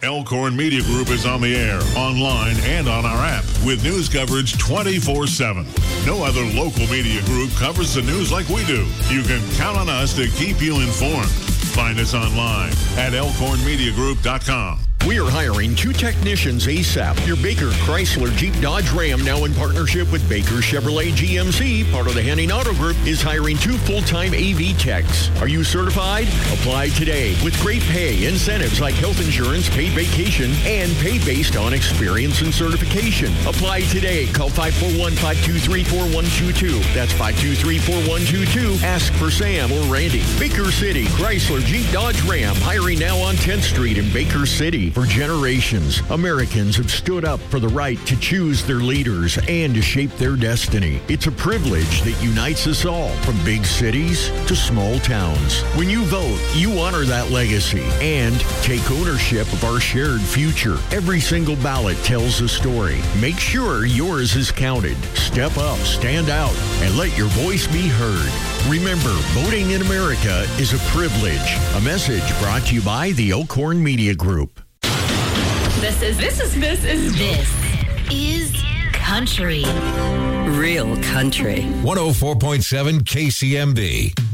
Elkhorn Media Group is on the air, online, and on our app with news coverage 24/7. No other local media group covers the news like we do. You can count on us to keep you informed. Find us online at elkhornmediagroup.com. We are hiring 2 technicians ASAP. Your Baker Chrysler Jeep Dodge Ram, now in partnership with Baker Chevrolet GMC, part of the Henning Auto Group, is hiring 2 full-time AV techs. Are you certified? Apply today with great pay, incentives like health insurance, paid vacation, and pay based on experience and certification. Apply today. Call 541-523-4122. That's 523-4122. Ask for Sam or Randy. Baker City Chrysler Jeep Dodge Ram, hiring now on 10th Street in Baker City. For generations, Americans have stood up for the right to choose their leaders and to shape their destiny. It's a privilege that unites us all, from big cities to small towns. When you vote, you honor that legacy and take ownership of our shared future. Every single ballot tells a story. Make sure yours is counted. Step up, stand out, and let your voice be heard. Remember, voting in America is a privilege. A message brought to you by the Elkhorn Media Group. This is country. Real country. 104.7 KCMB.